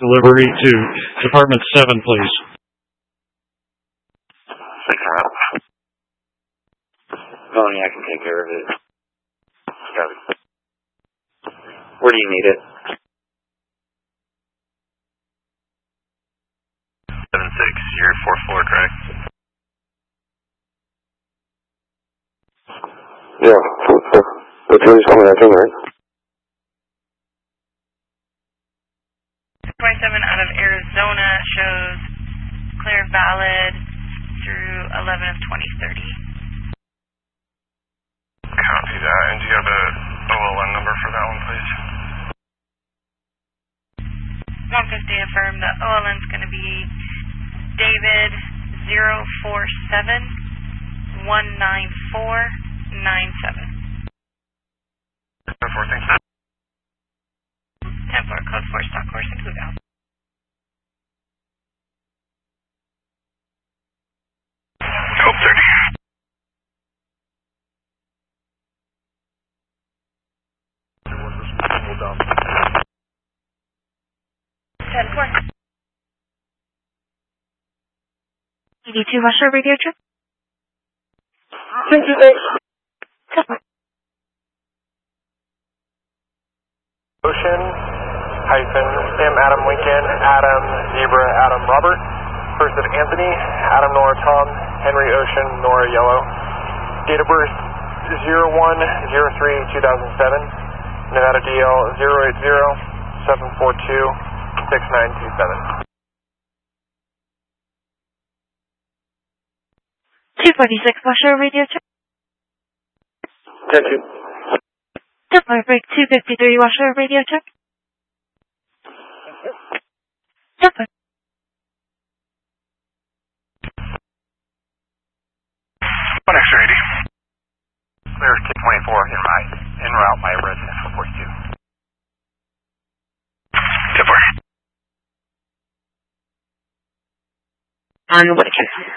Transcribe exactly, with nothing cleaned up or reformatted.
Delivery to Department seven, please. Six out. Tony, I can take care of it. Got it. Where do you need it? seven six, you're fourth floor, correct? Yeah, fourth floor. The police coming out tonight. twenty-seven out of Arizona shows clear valid through eleven of twenty thirty. Copy that. And do you have a O L N number for that one, please? one fifty affirm. The O L N is going to be David zero four seven one nine four nine seven. ten four, thank you. ten four, code four, stock course and Hugo. Code thirty. ten four. E D two Russia radio trip? Thank you, thanks. Ocean, hyphen, Sam, Adam, Lincoln, Adam, Zebra, Adam, Robert. First of Anthony, Adam, Nora, Tom, Henry, Ocean, Nora, Yellow. Date of birth, zero one zero three two thousand seven. Nevada D L zero eight zero seven four two six nine two seven. two forty-six Russia radio trip? Thank you. Deploy break two fifty-three Russia radio check. Deploy. one extra eighty. Clear K twenty-four in route, en route my residence for forty-two. ten four. On what check?